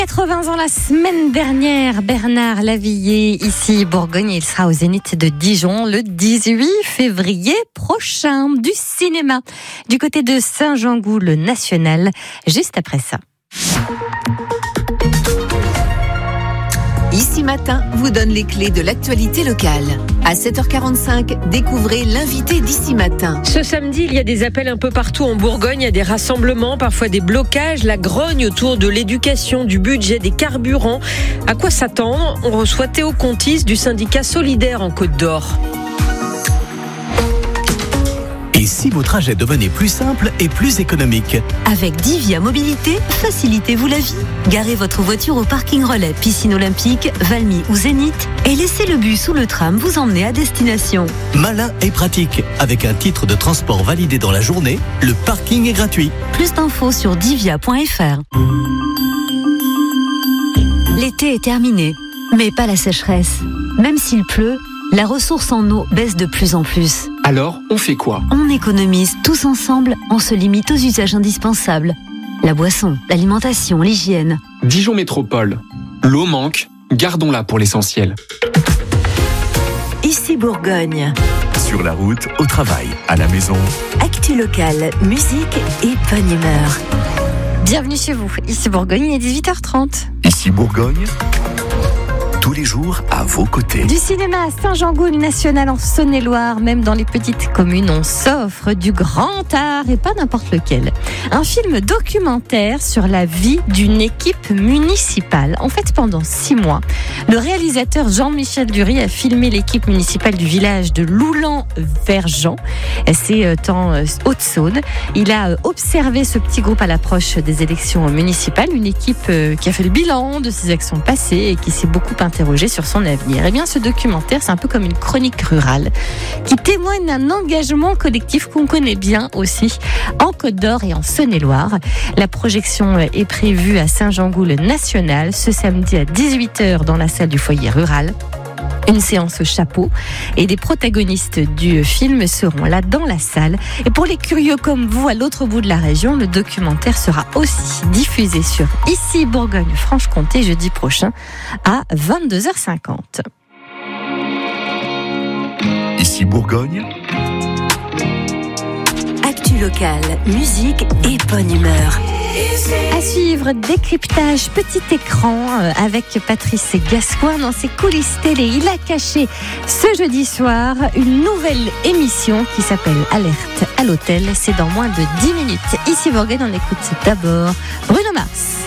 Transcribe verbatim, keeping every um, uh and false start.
quatre-vingts ans la semaine dernière, Bernard Lavilliers, ici Bourgogne, il sera au Zénith de Dijon le dix-huit février prochain. Du cinéma, du côté de Saint-Jean-Gous, le National, juste après ça. Ici Matin vous donne les clés de l'actualité locale. À sept heures quarante-cinq, découvrez l'invité d'Ici Matin. Ce samedi, il y a des appels un peu partout en Bourgogne, il y a des rassemblements, parfois des blocages, la grogne autour de l'éducation, du budget, des carburants. À quoi s'attendre ? On reçoit Théo Contis du syndicat Solidaire en Côte d'Or. Et si vos trajets devenaient plus simples et plus économiques ? Avec Divia Mobilité, facilitez-vous la vie. Garez votre voiture au parking relais Piscine Olympique, Valmy ou Zénith et laissez le bus ou le tram vous emmener à destination. Malin et pratique. Avec un titre de transport validé dans la journée, le parking est gratuit. Plus d'infos sur divia point f r. L'été est terminé, mais pas la sécheresse. Même s'il pleut, la ressource en eau baisse de plus en plus. Alors, on fait quoi ? On économise tous ensemble, on se limite aux usages indispensables. La boisson, l'alimentation, l'hygiène. Dijon Métropole. L'eau manque, gardons-la pour l'essentiel. Ici Bourgogne. Sur la route, au travail, à la maison. Actu locale, musique et bonne humeur. Bienvenue chez vous, ici Bourgogne, il est dix-huit heures trente. Ici Bourgogne, tous les jours à vos côtés. Du cinéma à Saint-Jean-Gous, le National en Saône-et-Loire, même dans les petites communes, on s'offre du grand art et pas n'importe lequel. Un film documentaire sur la vie d'une équipe municipale. En fait, pendant six mois, le réalisateur Jean-Michel Dury a filmé l'équipe municipale du village de Loulan-Vergent. C'est en Haute-Saône. Il a observé ce petit groupe à l'approche des élections municipales, une équipe qui a fait le bilan de ses actions passées et qui s'est beaucoup interrogé sur son avenir. Eh bien, ce documentaire, c'est un peu comme une chronique rurale qui témoigne d'un engagement collectif qu'on connaît bien aussi en Côte d'Or et en Saône-et-Loire. La projection est prévue à Saint-Jean-Gous, le National, ce samedi à dix-huit heures dans la salle du foyer rural. Une séance au chapeau et les protagonistes du film seront là dans la salle. Et pour les curieux comme vous à l'autre bout de la région, le documentaire sera aussi diffusé sur Ici Bourgogne-Franche-Comté jeudi prochain à vingt-deux heures cinquante. Ici Bourgogne. Actu locale, musique et bonne humeur. À suivre, décryptage petit écran avec Patrice Gascoigne dans ses coulisses télé. Il a caché ce jeudi soir une nouvelle émission qui s'appelle Alerte à l'hôtel. C'est dans moins de dix minutes. Ici Bourgogne, on écoute d'abord Bruno Mars.